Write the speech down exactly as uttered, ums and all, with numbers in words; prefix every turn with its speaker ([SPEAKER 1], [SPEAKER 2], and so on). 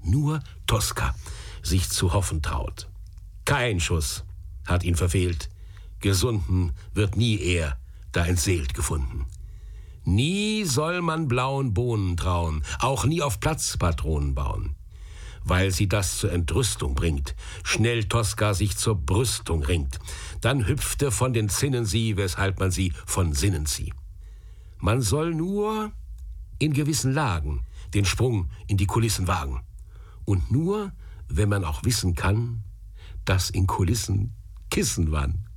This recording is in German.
[SPEAKER 1] nur Tosca sich zu hoffen traut. Kein Schuss hat ihn verfehlt, gesunden wird nie er da entseelt gefunden. Nie soll man blauen Bohnen trauen, auch nie auf Platzpatronen bauen, weil sie das zur Entrüstung bringt, schnell Tosca sich zur Brüstung ringt. Dann hüpfte von den Zinnen sie, weshalb man sie von Sinnen zieh. Man soll nur in gewissen Lagen den Sprung in die Kulissen wagen. Und nur, wenn man auch wissen kann, dass in Kulissen Kissen waren.